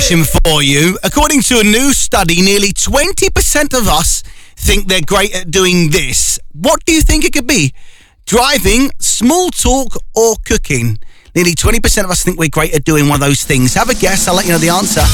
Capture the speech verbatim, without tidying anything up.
question for you. According to a new study, nearly twenty percent of us think they're great at doing this. What do you think it could be? Driving, small talk, or cooking? Nearly twenty percent of us think we're great at doing one of those things. Have a guess. I'll let you know the answer.